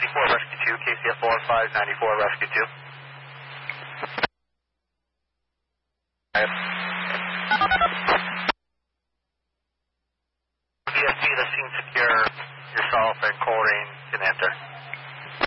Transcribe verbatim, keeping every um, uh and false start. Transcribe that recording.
ninety-four Rescue two, K C F four five ninety-four Rescue two. V S P, the scene secure, yourself and Coleraine can enter.